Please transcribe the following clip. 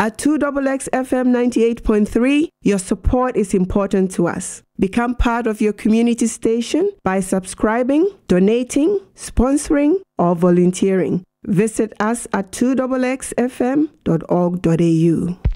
At 2XX FM 98.3, your support is important to us. Become part of your community station by subscribing, donating, sponsoring, or volunteering. Visit us at 2xxfm.org.au.